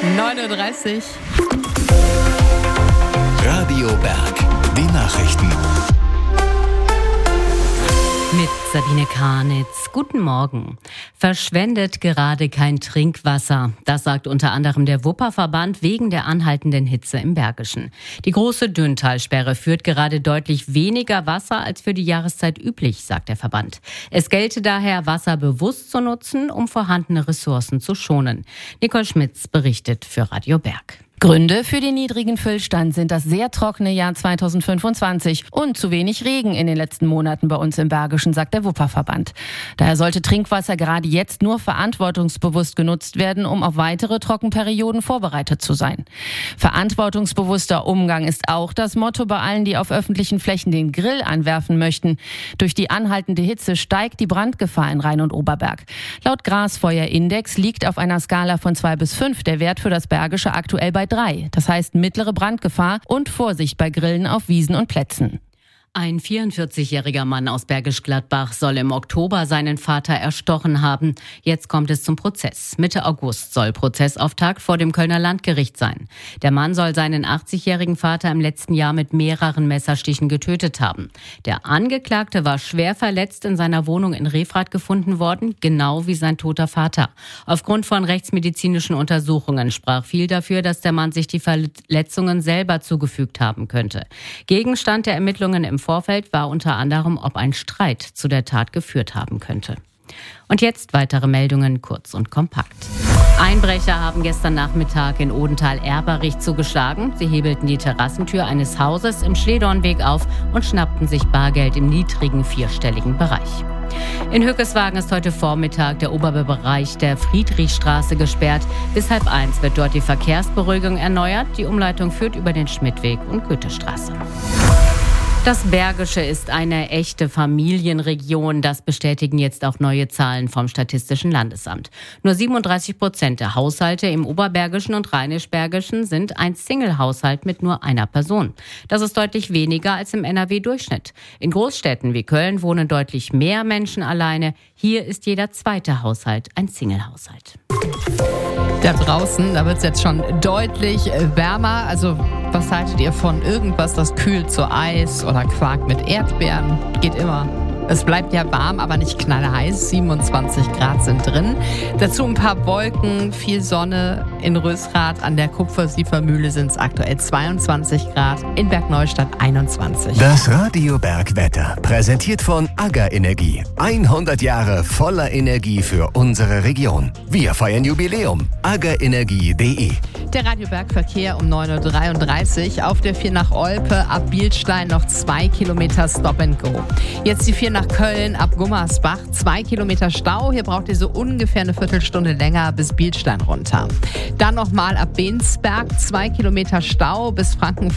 9:30 Uhr. Radio Berg, die Nachrichten. Mit Sabine Karnitz. Guten Morgen. Verschwendet gerade kein Trinkwasser. Das sagt unter anderem der Wupperverband wegen der anhaltenden Hitze im Bergischen. Die große Dünntalsperre führt gerade deutlich weniger Wasser als für die Jahreszeit üblich, sagt der Verband. Es gelte daher, Wasser bewusst zu nutzen, um vorhandene Ressourcen zu schonen. Nicole Schmitz berichtet für Radio Berg. Gründe für den niedrigen Füllstand sind das sehr trockene Jahr 2025 und zu wenig Regen in den letzten Monaten bei uns im Bergischen, sagt der Wupperverband. Daher sollte Trinkwasser gerade jetzt nur verantwortungsbewusst genutzt werden, um auf weitere Trockenperioden vorbereitet zu sein. Verantwortungsbewusster Umgang ist auch das Motto bei allen, die auf öffentlichen Flächen den Grill anwerfen möchten. Durch die anhaltende Hitze steigt die Brandgefahr in Rhein und Oberberg. Laut Grasfeuerindex liegt auf einer Skala von 2 bis 5 der Wert für das Bergische aktuell bei 3. Das heißt mittlere Brandgefahr und Vorsicht bei Grillen auf Wiesen und Plätzen. Ein 44-jähriger Mann aus Bergisch Gladbach soll im Oktober seinen Vater erstochen haben. Jetzt kommt es zum Prozess. Mitte August soll Prozessauftakt vor dem Kölner Landgericht sein. Der Mann soll seinen 80-jährigen Vater im letzten Jahr mit mehreren Messerstichen getötet haben. Der Angeklagte war schwer verletzt in seiner Wohnung in Refrath gefunden worden, genau wie sein toter Vater. Aufgrund von rechtsmedizinischen Untersuchungen sprach viel dafür, dass der Mann sich die Verletzungen selber zugefügt haben könnte. Gegenstand der Ermittlungen im Vorfeld war unter anderem, ob ein Streit zu der Tat geführt haben könnte. Und jetzt weitere Meldungen, kurz und kompakt. Einbrecher haben gestern Nachmittag in Odenthal-Erberich zugeschlagen. Sie hebelten die Terrassentür eines Hauses im Schledornweg auf und schnappten sich Bargeld im niedrigen vierstelligen Bereich. In Hückeswagen ist heute Vormittag der Oberbereich der Friedrichstraße gesperrt. Bis 12:30 wird dort die Verkehrsberuhigung erneuert. Die Umleitung führt über den Schmidtweg und Goethestraße. Das Bergische ist eine echte Familienregion. Das bestätigen jetzt auch neue Zahlen vom Statistischen Landesamt. Nur 37% der Haushalte im Oberbergischen und Rheinisch-Bergischen sind ein Single-Haushalt mit nur einer Person. Das ist deutlich weniger als im NRW-Durchschnitt. In Großstädten wie Köln wohnen deutlich mehr Menschen alleine. Hier ist jeder zweite Haushalt ein Single-Haushalt. Da draußen, da wird es jetzt schon deutlich wärmer. Also was haltet ihr von irgendwas, das kühlt, so Eis oder Quark mit Erdbeeren? Geht immer. Es bleibt ja warm, aber nicht knallheiß. 27 Grad sind drin. Dazu ein paar Wolken, viel Sonne. In Rösrath an der Kupfersiefermühle sind es aktuell 22 Grad. In Bergneustadt 21. Das Radio Berg Wetter, präsentiert von AGA Energie. 100 Jahre voller Energie für unsere Region. Wir feiern Jubiläum. agaenergie.de. Der Radio Berg Verkehr um 9:33 Uhr. Auf der 4 nach Olpe ab Bielstein noch 2 Kilometer Stop and Go. Jetzt die 4 nach Köln ab Gummersbach. 2 Kilometer Stau. Hier braucht ihr so ungefähr eine Viertelstunde länger bis Bielstein runter. Dann nochmal ab Bensberg 2 Kilometer Stau bis Frankenfurt.